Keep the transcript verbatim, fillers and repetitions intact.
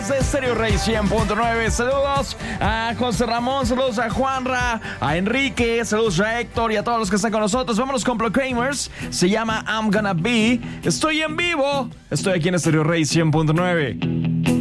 través de Stereo Rey cien punto nueve. Saludos a José Ramón, saludos a Juanra, a Enrique, saludos a Héctor y a todos los que están con nosotros. Vámonos con Proclaimers. Se llama I'm Gonna Be. Estoy en vivo. Estoy aquí en Stereo Rey cien punto nueve.